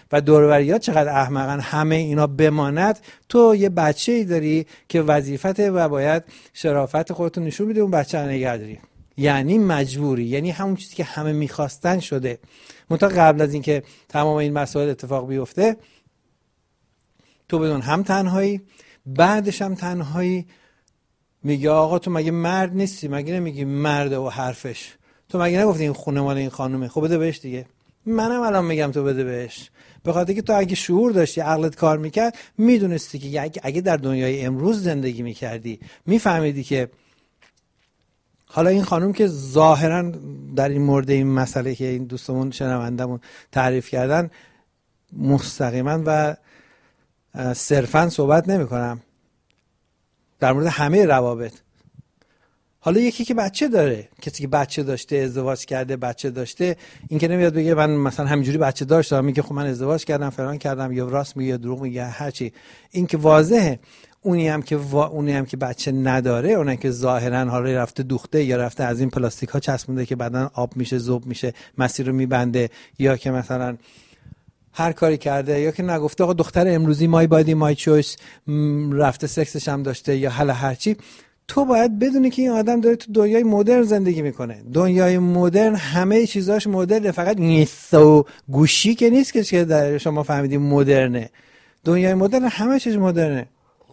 و دور و بریات چقدر احمقن همه اینا بماند، تو یه بچه‌ای داری که وظیفته و باید شرافت خودتو نشون بدی، اون بچه رو نگه داری. یعنی مجبوری، یعنی همون چیزی که همه میخواستن شده. منتها قبل از اینکه تمام این مسائل اتفاق بیفته تو بدون هم تنهایی، بعدش هم تنهایی. میگه آقا تو مگه مرد نیستی؟ مگه نمیگی مرده و حرفش؟ تو مگه نگفتی این خونه مال این خانومه؟ خب بده بهش دیگه. منم الان میگم تو بده بهش، به خاطر که تو اگه شعور داشتی، عقلت کار میکرد، میدونستی که اگه در دنیای امروز زندگی میکردی، میفهمیدی که حالا این خانوم که ظاهرا در این مورد این مسئله که این دوستمون شنوندمون تعریف کردن مستقیما و صرفا صحبت نمی کنم در مورد همه روابط. حالا یکی که بچه داره، کسی که بچه داشته، ازدواج کرده، بچه داشته، این که نمیاد بگه من مثلا همینجوری بچه داشتم، میگه خب من ازدواج کردم فلان کردم، یا راست میگه یا دروغ میگه، هرچی. این که واضحه. اونی هم که بچه نداره، اونم که ظاهرا حالا رفته دوخته یا رفته از این پلاستیک ها چسبونده که بعدن آب میشه، ذوب میشه، مسیر رو میبنده، یا که مثلا هر کاری کرده، یا که نگفته آقا دختر امروزی مای بادی مای چویس، رفته سکسش هم داشته، یا حالا هرچی. تو باید بدونی که این آدم داره تو دنیای مدرن زندگی میکنه. دنیای مدرن همه چیزاش مدرنه، فقط نیست و گوشی که نیست که در شما فهمیدیم مدرنه. دنیای مدرن همه چیز مدرنه.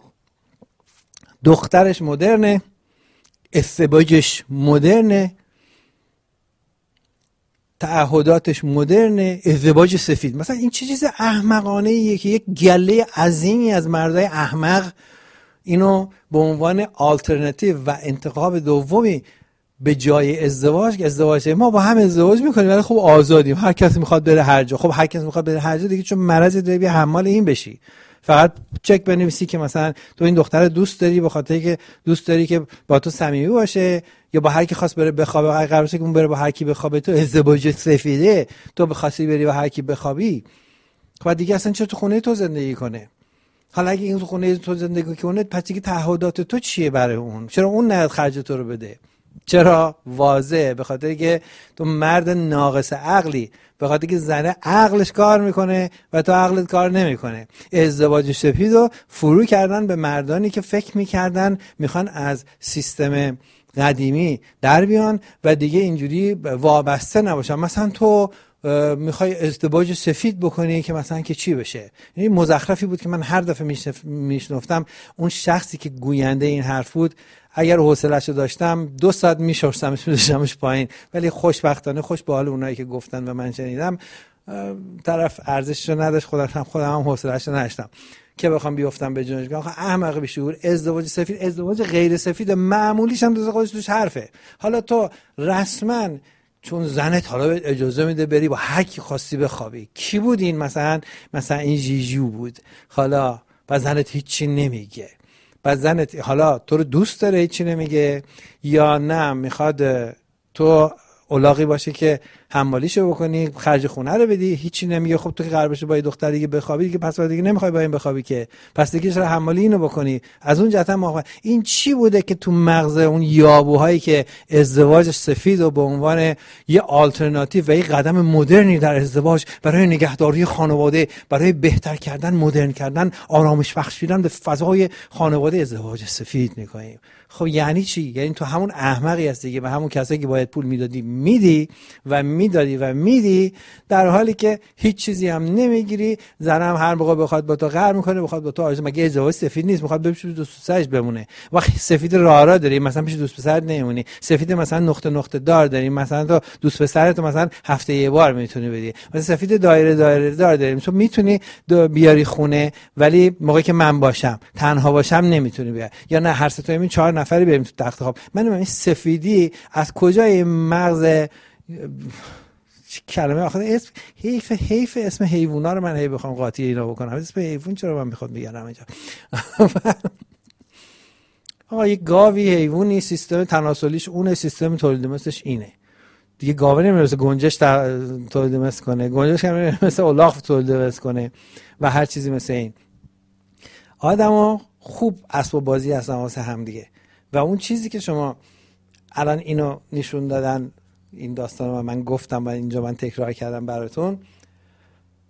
دخترش مدرنه، ازدواجش مدرنه، تعهداتش مدرنه، ازدواج سفید. مثلا این چه چیز احمقانه ایه که یک گله عظیمی از مردای احمق اینو به عنوان آلترناتیو و انتخاب دومی به جای ازدواج ما با هم ازدواج میکنیم ولی خب آزادیم، هر کسی میخواد بره هر جا. خب هر کسی میخواد بره هر جا دیگه، چون مرضی داری بیا حمال این بشی. فقط چک بنویسی که مثلا تو این دختر دوست داری به خاطر که دوست داری که با تو صمیمی باشه، یا با هر کی خواست بره بخوابه، اگه قراره که اون بره با هر کی بخوابه، تو ازدواج سفیده، تو بخواستی بری با هر کی بخوابی، خب دیگه اصلا چرا تو خونه تو زندگی کنه؟ حالا اگه این تو خونه تو زندگی کنه، پس دیگه تعهدات تو چیه برای اون؟ چرا اون نه خرج تو رو بده؟ چرا؟ واضحه، به خاطر که تو مرد ناقص عقلی، به خاطر که زنه عقلش کار میکنه و تو عقلت کار نمیکنه. ازدواج سفیدو فرو کردن به مردانی که فکر میکردن میخوان از سیستم قدیمی در بیان و دیگه اینجوری وابسته نباشن. مثلا تو میخوای ازدواج سفید بکنی که مثلا که چی بشه؟ یعنی مزخرفی بود که من هر دفعه میشنفتم اون شخصی که گوینده این حرف بود، اگر حوصله‌اشو داشتم 2 ساعت میشورستمش میذاشتمش پایین، ولی خوشبختانه خوش به حال اونایی که گفتن و من شنیدم، طرف ارزششو نداشت، خودم هم حوصله‌اشو نداشتم که بخوام بیافتم به جونش. آخه احمق بیشعور، ازدواج سفید، ازدواج غیر سفید معمولیش هم دوست خودش توش حرفه. حالا تو رسما چون زنت حالا اجازه میده بری با هر کی خواستی بخوابی. کی بود این؟ مثلا این جیجو بود. حالا با زنت هیچی نمیگه، با زنت حالا تو رو دوست داره هیچی نمیگه، یا نه میخواد تو الاغی باشه که حمالیشو بکنی، خرج خونه رو بدی، هیچی نمیگه. خب تو که قرار بشه با یه دختر دیگه بخوابی دیگه، پس بعد دیگه نمیخوای با این بخوابی که، پس دیگه چرا حمالی اینو بکنی؟ از اون جهت هم این چی بوده که تو مغز اون یابوهایی که ازدواج سفید و به عنوان یه آلترناتیو و یه قدم مدرنی در ازدواج برای نگهداری خانواده، برای بهتر کردن، مدرن کردن، آرامش بخشیدن به فضای خانواده، ازدواج سفید میکنیم. خب یعنی چی؟ یعنی تو همون احمقی هستی که به همون کسایی که باید پول میدادی میدی و میدی، در حالی که هیچ چیزی هم نمیگیری. زنم هر موقع بخواد با تو قهر میکنه، بخواد با تو آرزو، مگه ازدواج سفید نیست؟ میخواد بپیش دوست پسرش بمونه. وقتی سفید راه داری مثلا پیش دوست پسرت نمیمونی، سفید مثلا نقطه دار داری، مثلا تو دوست پسرت مثلا هفته یه بار میتونی بدی، مثلا سفید دایره دار داریم، تو میتونی بیاری خونه ولی موقعی که من باشم تنها باشم نمیتونی بیاری، یا نه هر سه تا همین 4 نفری بریم تو تخت خواب. من این سفیدی از کجای مغز کلمه آخر اسم حیف اسم حیوونا رو من بخوام قاطی اینا بکنم. اسم حیوان چرا من میخواد بگم اینجا؟ آقا یک گاوی حیوانی سیستم تناسلیش اونه، سیستم تولید مثلش اینه دیگه. گاوه نمیرسه گنجش تولید مثل کنه، گنجش هم مثل الاغ تولید مثل کنه و هر چیزی مثل این. آدما خوب اسباب بازی هستن واسه هم دیگه، و اون چیزی که شما الان اینو نشون دادن، این داستان رو من گفتم و اینجا من تکرار کردم براتون،